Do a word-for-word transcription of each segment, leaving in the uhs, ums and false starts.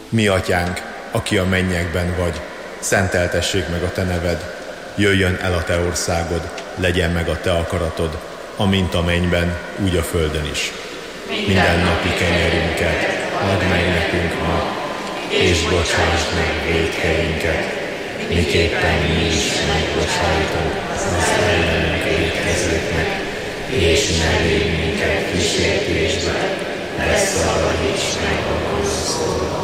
Mi atyánk, aki a mennyekben vagy, szenteltessék meg a te neved, jöjjön el a te országod, legyen meg a te akaratod, amint a mennyben, úgy a földön is. Minden napi kenyerünket add meg nekünk ma, és bocsásd meg vétkeinket, miképpen mi is megbocsájtunk az ellenünk vétkezőknek, és ne védj minket kísértésbe, de szabadíts meg a gonosztól.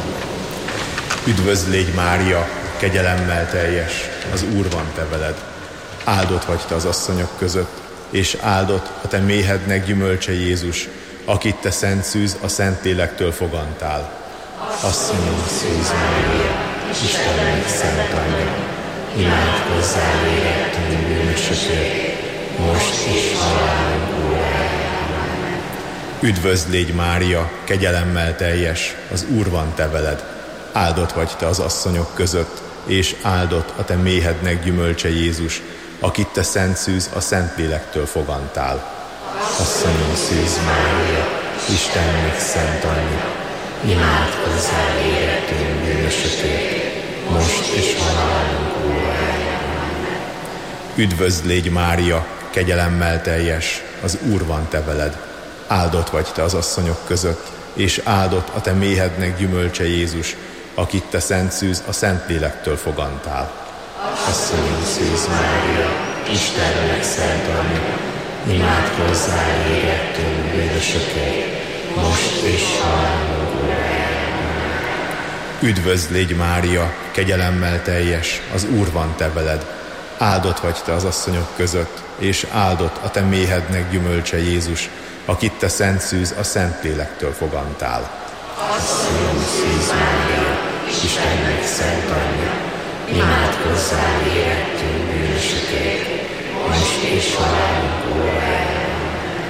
Üdvözl légy Mária, kegyelemmel teljes, az Úr van te veled. Áldott vagy te az asszonyok között, és áldott a te méhednek gyümölcse Jézus, akit te szent szűz a Szentlélektől fogantál. Asszonyom szűz Mária, Istennek szent anyja, imádkozzál érettünk bűnösökért, most is halálunk órájában. Üdvözl légy Mária, kegyelemmel teljes, az Úr van te veled. Áldott vagy te az asszonyok között, és áldott a te méhednek gyümölcse Jézus, akit te szent szűz a Szentlélektől fogantál. Asszonyom szűz Mária, Istennek szent anyja, imádkozzál érettünk bűnösökért, most is halálunk órájában. Üdvözl légy Mária, kegyelemmel teljes, az Úr van te veled. Áldott vagy te az asszonyok között, és áldott a te méhednek gyümölcse Jézus, akit te szent szűz a Szentlélektől fogantál. Asszonyom szűz Mária, Istennek szent anyja, imádkozzál érettünk bűnösökért, most is halálunk órájában. Üdvözl légy Mária, kegyelemmel teljes, az Úr van te veled. Áldott vagy te az asszonyok között, és áldott a te méhednek gyümölcse Jézus, akit te szent szűz a Szentlélektől fogantál. Asszonyom szűz Mária, Istennek szent anyja, imádkozzál érettünk bűnösökért, most is halálunk órájában.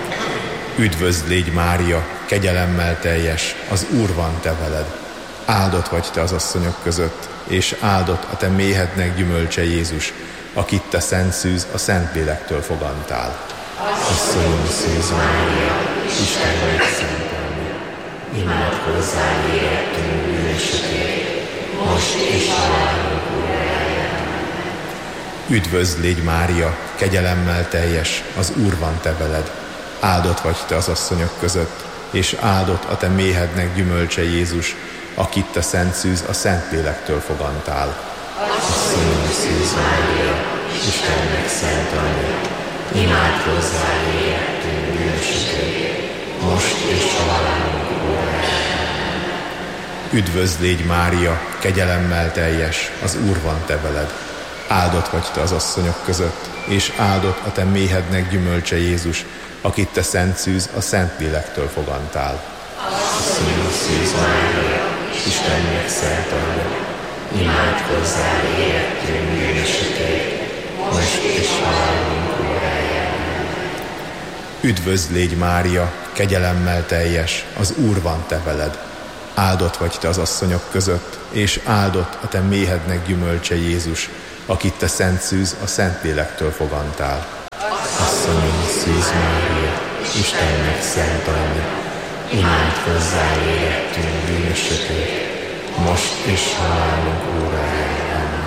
Üdvözl légy Mária, kegyelemmel teljes, az Úr van te veled. Áldott vagy te az asszonyok között, és áldott a te méhednek gyümölcse Jézus, akit te szent szűz a Szentlélektől fogantál. Asszonyom szűz Mária, Istennek szent anyja, imádkozzál érettünk bűnösökért, most is halálunk órájában. Üdvözl légy Mária, kegyelemmel teljes, az Úr van te veled. Áldott vagy te az asszonyok között, és áldott a te méhednek gyümölcse Jézus, akit te szent szűz a Szentlélektől fogantál. Asszonyom szűz Mária, Istennek szent anyja, imádkozzál érettünk bűnösökért, most is halálunk órájában. Üdvözl légy Mária, kegyelemmel teljes, az Úr van te veled. Áldott vagy te az asszonyok között, és áldott a te méhednek gyümölcse Jézus, akit te szent szűz a Szentlélektől fogantál. Asszonyom szűz Mária, Istennek szent anyja, imádkozzál érettünk bűnösökért, most is halálunk órájában. Üdvözl légy Mária, kegyelemmel teljes, az Úr van te veled. Áldott vagy te az asszonyok között, és áldott a te méhednek gyümölcse Jézus, akit te szent szűz a Szentlélektől fogantál. Asszonyom szűz Mária, Istennek szent anyja, imádkozzál érettünk bűnösökért, most is halálunk órájában.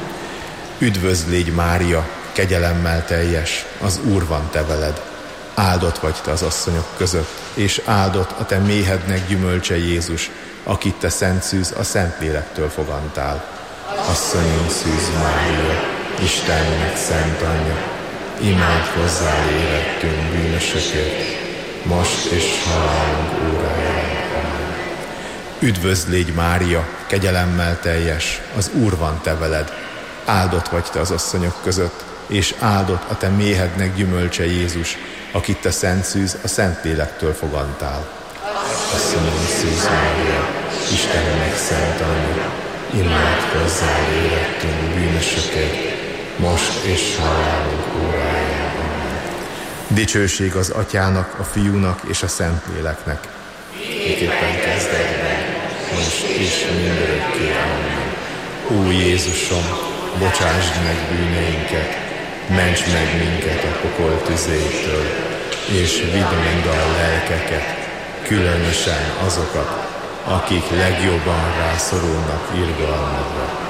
Üdvözl légy Mária, kegyelemmel teljes, az Úr van te veled. Áldott vagy te az asszonyok között, és áldott a te méhednek gyümölcse Jézus, akit te szent szűz a Szentlélektől fogantál. Asszonyom szűz Mária, Istennek szent anyja, imádkozzál érettünk bűnösökért, most is halálunk órájában. Üdvözl légy Mária, kegyelemmel teljes, az Úr van te veled. Áldott vagy te az asszonyok között, és áldott a te méhednek gyümölcse Jézus, akit te szent szűz a Szentlélektől fogantál. Asszonyom szűz Mária, Istennek szent anyja, imádkozzál érettünk bűnösökért, most és halálunk órájában. Dicsőség az Atyának, a Fiúnak és a Szentléleknek. Miképpen kezdetben, most is mindörökké. Amen. Ó Jézusom, bocsásd meg bűneinket, ments meg minket a pokol tüzétől, és vidd meg a lelkeket, különösen azokat, akik legjobban rászorulnak irgalmadra.